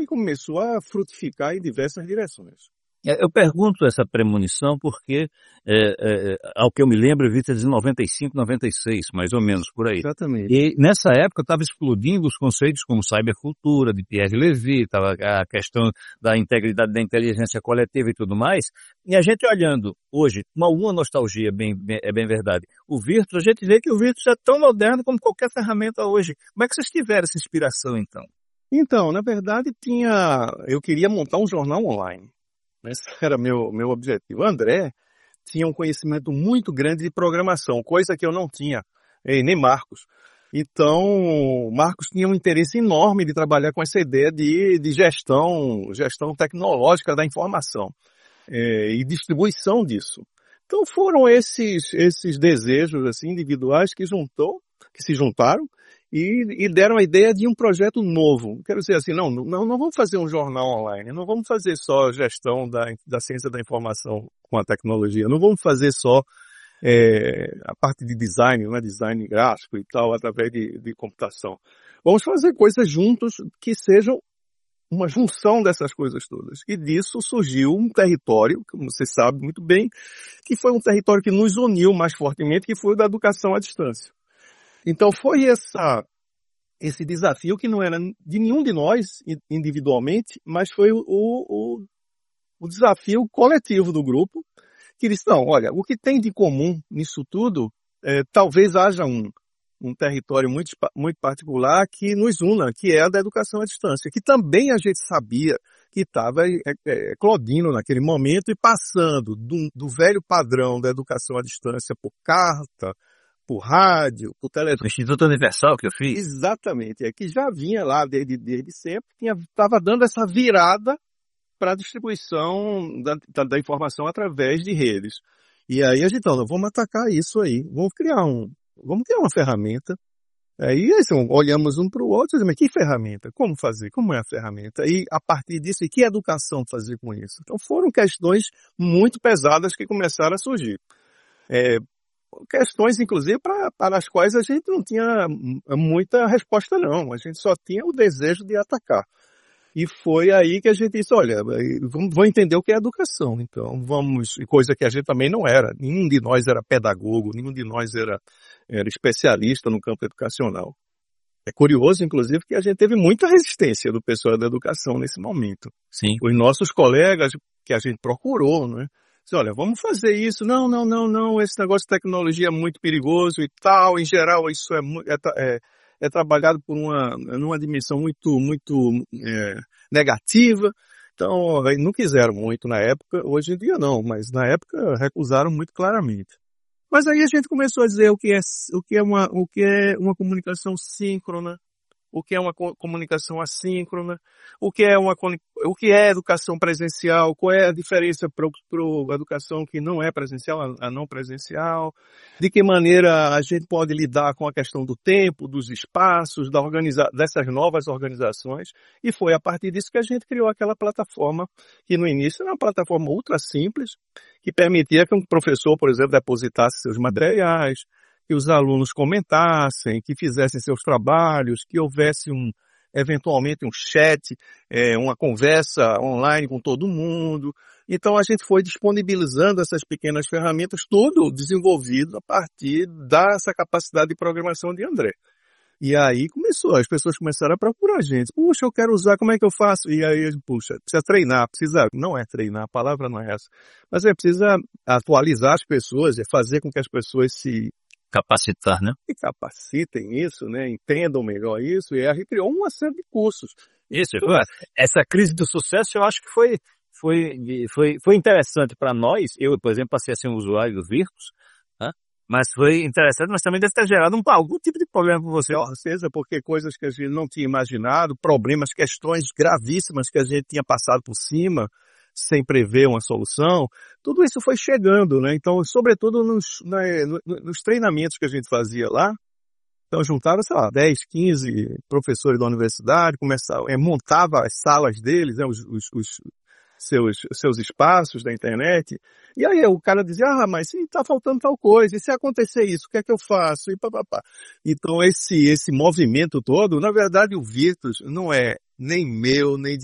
e começou a frutificar em diversas direções. Eu pergunto essa premonição porque, ao que eu me lembro, eu vi desde 95, 96, mais ou menos, por aí. Exatamente. E nessa época estava explodindo os conceitos como cybercultura, de Pierre Levy, estava a questão da integridade da inteligência coletiva e tudo mais. E a gente olhando hoje, uma nostalgia, é bem verdade, o Virtus, a gente vê que o Virtus é tão moderno como qualquer ferramenta hoje. Como é que vocês tiveram essa inspiração, então? Então, na verdade, eu queria montar um jornal online. Esse era meu objetivo. O André tinha um conhecimento muito grande de programação, coisa que eu não tinha, nem Marcos. Então, Marcos tinha um interesse enorme de trabalhar com essa ideia de gestão tecnológica da informação e distribuição disso. Então, foram esses desejos assim, individuais que se juntaram e deram a ideia de um projeto novo. Quero dizer assim, não vamos fazer um jornal online, não vamos fazer só gestão da ciência da informação com a tecnologia, não vamos fazer só a parte de design, né, design gráfico e tal, através de computação. Vamos fazer coisas juntos que sejam uma junção dessas coisas todas. E disso surgiu um território, como você sabe muito bem, que foi um território que nos uniu mais fortemente, que foi o da educação à distância. Então foi esse desafio que não era de nenhum de nós individualmente, mas foi o desafio coletivo do grupo, que disse, não, olha, o que tem de comum nisso tudo, talvez haja um território muito, muito particular que nos una, que é a da educação à distância, que também a gente sabia que estava eclodindo naquele momento e passando do velho padrão da educação à distância por carta, por rádio, por telefone. O Instituto Universal que eu fiz? Exatamente, que já vinha lá desde sempre, estava dando essa virada para a distribuição da informação através de redes. E aí a gente falou, vamos atacar isso aí, vamos criar uma ferramenta. Aí assim, olhamos um para o outro e dizemos, mas que ferramenta? Como fazer? Como é a ferramenta? E a partir disso, que educação fazer com isso? Então foram questões muito pesadas que começaram a surgir. Questões, inclusive, para as quais a gente não tinha muita resposta, não. A gente só tinha o desejo de atacar. E foi aí que a gente disse, olha, vamos entender o que é educação. Então, coisa que a gente também não era. Nenhum de nós era pedagogo, nenhum de nós era especialista no campo educacional. É curioso, inclusive, que a gente teve muita resistência do pessoal da educação nesse momento. Sim. Os nossos colegas que a gente procurou, né? Disse, olha, vamos fazer isso. Não, esse negócio de tecnologia é muito perigoso e tal. Em geral, isso é trabalhado numa dimensão muito negativa. Então, não quiseram muito na época. Hoje em dia não, mas na época recusaram muito claramente. Mas aí a gente começou a dizer o que é uma comunicação síncrona, o que é uma comunicação assíncrona, o que é educação presencial, qual é a diferença para a educação que não é presencial, a não presencial, de que maneira a gente pode lidar com a questão do tempo, dos espaços, dessas novas organizações, e foi a partir disso que a gente criou aquela plataforma, que no início era uma plataforma ultra simples, que permitia que um professor, por exemplo, depositasse seus materiais, que os alunos comentassem, que fizessem seus trabalhos, que houvesse eventualmente um chat, uma conversa online com todo mundo. Então a gente foi disponibilizando essas pequenas ferramentas, tudo desenvolvido a partir dessa capacidade de programação de André. E aí as pessoas começaram a procurar a gente. Puxa, eu quero usar, como é que eu faço? E aí, puxa, precisa treinar, não é treinar, a palavra não é essa, mas precisa atualizar as pessoas, fazer com que as pessoas se capacitar, né? E capacitem isso, né? Entendam melhor isso, e a gente criou uma série de cursos. Isso, essa crise do sucesso eu acho que foi interessante para nós. Eu, por exemplo, passei a ser um usuário do Virtus, né? Mas foi interessante, mas também deve ter gerado algum tipo de problema para você. Com certeza, porque coisas que a gente não tinha imaginado, problemas, questões gravíssimas que a gente tinha passado por cima, sem prever uma solução, tudo isso foi chegando, né? Então, sobretudo nos treinamentos que a gente fazia lá, então juntaram, 10, 15 professores da universidade, montava as salas deles, né, os seus espaços da internet, e aí o cara dizia, mas está faltando tal coisa, e se acontecer isso, o que é que eu faço? E papapá. Então esse movimento todo, na verdade o Virtus não é nem meu, nem